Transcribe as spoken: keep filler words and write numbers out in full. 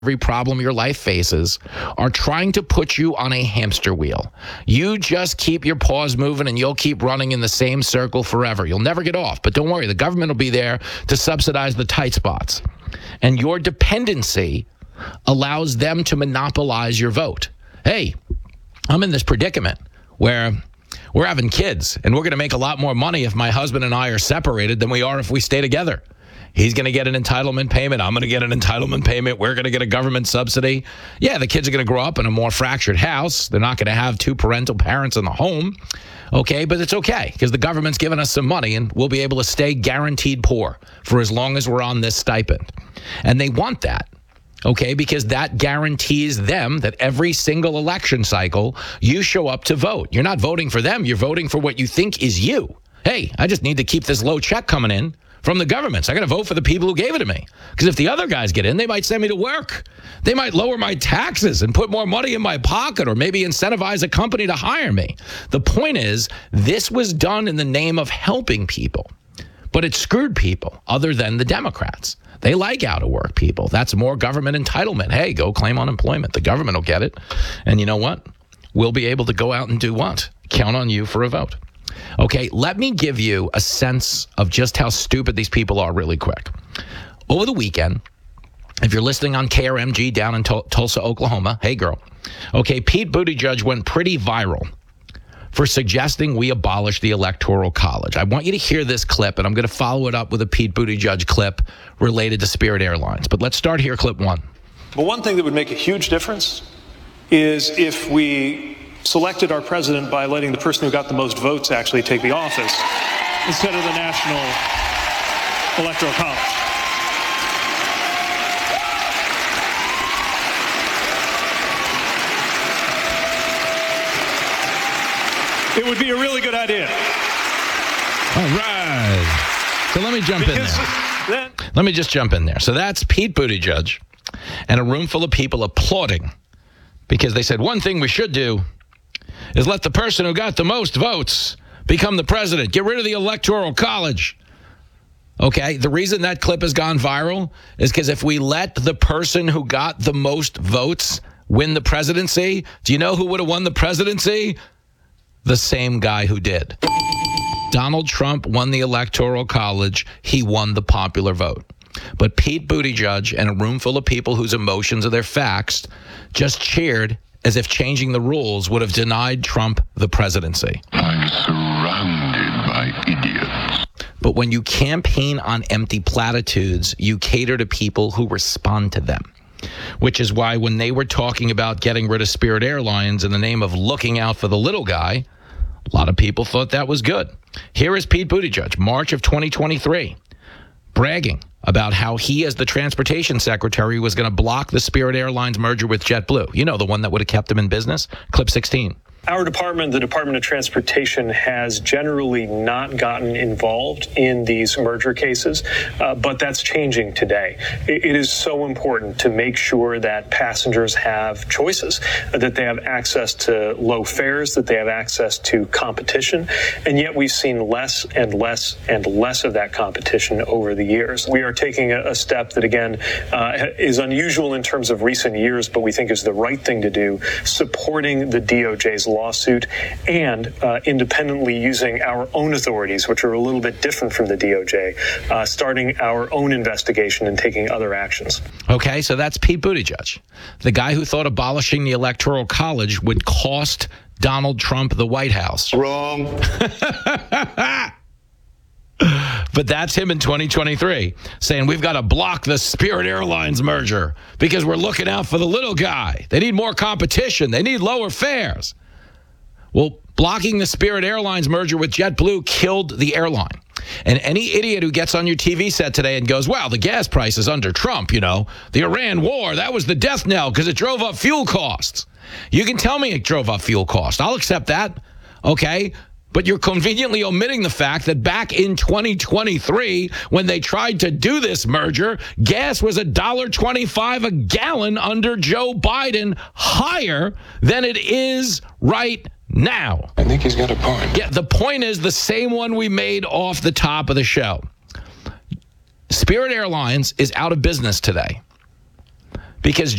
every problem your life faces are trying to put you on a hamster wheel. You just keep your paws moving and you'll keep running in the same circle forever. You'll never get off. But don't worry, the government will be there to subsidize the tight spots. And your dependency allows them to monopolize your vote. Hey, I'm in this predicament where we're having kids and we're going to make a lot more money if my husband and I are separated than we are if we stay together. He's going to get an entitlement payment. I'm going to get an entitlement payment. We're going to get a government subsidy. Yeah, the kids are going to grow up in a more fractured house. They're not going to have two parental parents in the home. Okay, but it's okay because the government's giving us some money and we'll be able to stay guaranteed poor for as long as we're on this stipend. And they want that. Okay, because that guarantees them that every single election cycle, you show up to vote. You're not voting for them. You're voting for what you think is you. Hey, I just need to keep this low check coming in from the government. So I got to vote for the people who gave it to me. Because if the other guys get in, they might send me to work. They might lower my taxes and put more money in my pocket or maybe incentivize a company to hire me. The point is, this was done in the name of helping people. But it screwed people other than the Democrats. They like out-of-work people. That's more government entitlement. Hey, go claim unemployment. The government will get it. And you know what? We'll be able to go out and do what? Count on you for a vote. Okay, let me give you a sense of just how stupid these people are really quick. Over the weekend, if you're listening on K R M G down in Tul- Tulsa, Oklahoma, hey, girl. Okay, Pete Buttigieg went pretty viral for suggesting we abolish the Electoral College. I want you to hear this clip, and I'm going to follow it up with a Pete Buttigieg clip related to Spirit Airlines. But let's start here, clip one. But one thing that would make a huge difference is if we selected our president by letting the person who got the most votes actually take the office instead of the National Electoral College. It would be a really good idea. All right. So let me jump Because in there. Then- Let me just jump in there. So that's Pete Buttigieg and a room full of people applauding because they said one thing we should do is let the person who got the most votes become the president. Get rid of the Electoral College. Okay, the reason that clip has gone viral is because if we let the person who got the most votes win the presidency, do you know who would have won the presidency? The same guy who did. Donald Trump won the Electoral College. He won the popular vote. But Pete Buttigieg and a room full of people whose emotions are their facts just cheered as if changing the rules would have denied Trump the presidency. I'm surrounded by idiots. But when you campaign on empty platitudes, you cater to people who respond to them. Which is why when they were talking about getting rid of Spirit Airlines in the name of looking out for the little guy, a lot of people thought that was good. Here is Pete Buttigieg, March of twenty twenty-three, bragging about how he, as the transportation secretary, was going to block the Spirit Airlines merger with JetBlue. You know, the one that would have kept him in business. Clip sixteen. Our department, the Department of Transportation, has generally not gotten involved in these merger cases, uh, but that's changing today. It, it is so important to make sure that passengers have choices, uh, that they have access to low fares, that they have access to competition, and yet we've seen less and less and less of that competition over the years. We are taking a, a step that, again, uh, is unusual in terms of recent years, but we think is the right thing to do, supporting the D O J's lawsuit and uh, independently using our own authorities, which are a little bit different from the D O J, uh, starting our own investigation and taking other actions. Okay, so that's Pete Buttigieg, the guy who thought abolishing the Electoral College would cost Donald Trump the White House. Wrong. But that's him in twenty twenty-three saying we've got to block the Spirit Airlines merger because we're looking out for the little guy. They need more competition. They need lower fares. Well, blocking the Spirit Airlines merger with JetBlue killed the airline. And any idiot who gets on your T V set today and goes, well, the gas price is under Trump, you know, the Iran war, that was the death knell because it drove up fuel costs. You can tell me it drove up fuel costs. I'll accept that. Okay. But you're conveniently omitting the fact that back in twenty twenty-three, when they tried to do this merger, gas was one dollar twenty-five a gallon under Joe Biden, higher than it is right now. I think he's got a point. Yeah, the point is the same one we made off the top of the show. Spirit Airlines is out of business today because